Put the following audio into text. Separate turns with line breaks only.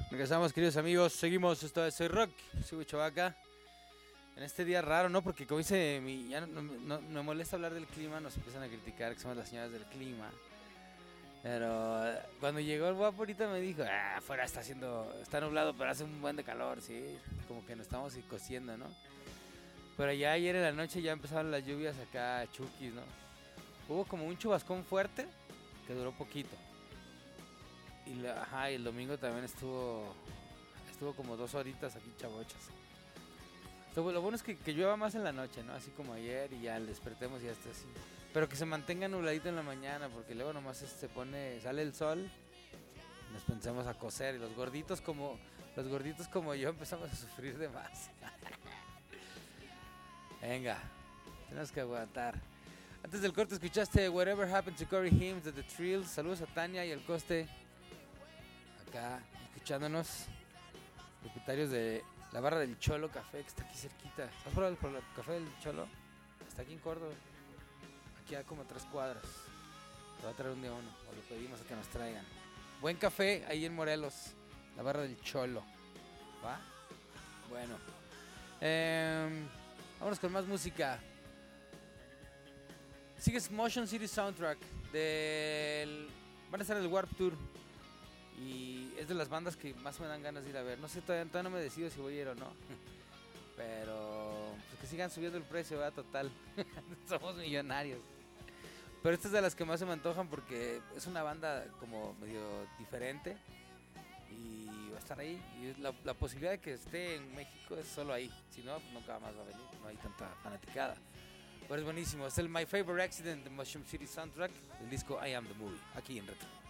Regresamos, queridos amigos, seguimos, esto es Soy Rock, soy Chavaca. En este día raro, ¿no? Porque como dice, ya no me molesta hablar del clima, nos empiezan a criticar que somos las señoras del clima. Pero cuando llegó el guapo ahorita me dijo, afuera está nublado, pero hace un buen de calor, sí. Como que nos estamos cociendo, ¿no? Pero ya ayer en la noche ya empezaron las lluvias acá, chukis, ¿no? Hubo como un chubascón fuerte que duró poquito. Y el domingo también estuvo como 2 horitas aquí chabochas. Lo bueno es que llueva más en la noche, ¿no? Así como ayer y ya despertemos y ya está así. Pero que se mantenga nubladito en la mañana porque luego nomás sale el sol y nos pensamos a coser y los gorditos como yo empezamos a sufrir de más. Venga, tenemos que aguantar. Antes del corte escuchaste Whatever Happened to Corey Haim de The Thrills. Saludos a Tania y al Coste acá escuchándonos, propietarios de la barra del Cholo Café, que está aquí cerquita. ¿Has probado el café del Cholo? Está aquí en Córdoba, aquí a como 3 cuadras. Te va a traer un día uno, o lo pedimos a que nos traigan. Buen café ahí en Morelos, la barra del Cholo. ¿Va? Bueno, vámonos con más música. Sigues Motion City Soundtrack van a estar en el Warped Tour. Y es de las bandas que más me dan ganas de ir a ver. No sé, todavía no me decido si voy a ir o no. Pero pues que sigan subiendo el precio, ¿verdad? Total. Somos millonarios. Pero esta es de las que más se me antojan porque es una banda como medio diferente. Y va a estar ahí. Y la posibilidad de que esté en México es solo ahí. Si no, nunca más va a venir. No hay tanta fanaticada. Pero es buenísimo. Es el My Favorite Accident de Mushroom City Soundtrack. El disco I Am The Movie. Aquí en Retro.